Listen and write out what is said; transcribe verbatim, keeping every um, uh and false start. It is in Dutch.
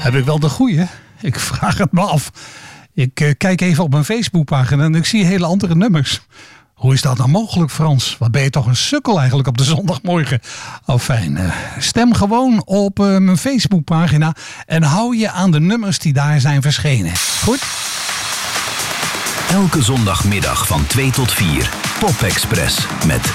Heb ik wel de goeie? Ik vraag het me af. Ik uh, kijk even op mijn Facebookpagina en ik zie hele andere nummers. Hoe is dat nou mogelijk, Frans? Wat ben je toch een sukkel eigenlijk op de zondagmorgen? Oh, fijn. Uh, stem gewoon op uh, mijn Facebookpagina en hou je aan de nummers die daar zijn verschenen. Goed? Elke zondagmiddag van twee tot vier. Pop Express met